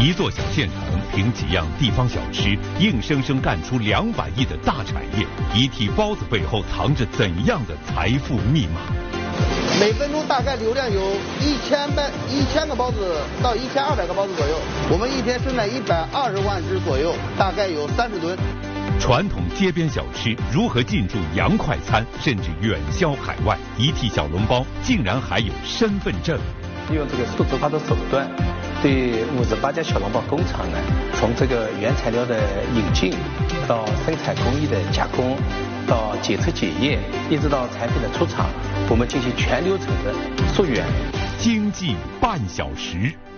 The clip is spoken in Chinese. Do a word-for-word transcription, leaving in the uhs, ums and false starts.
一座小县城凭几样地方小吃，硬生生干出两百亿的大产业。一屉包子背后藏着怎样的财富密码？ 每分钟大概流量有一千百一千个包子到一千二百个包子左右。我们一天生产一百二十万只左右，大概有三十吨。 传统街边小吃如何进驻洋快餐，甚至远销海外？一屉小笼包竟然还有身份证。 用这个数字化的手段，对五十八家小笼包工厂呢，从这个原材料的引进，到生产工艺的加工，到检测检验，一直到产品的出厂，我们进行全流程的溯源。 经济半小时。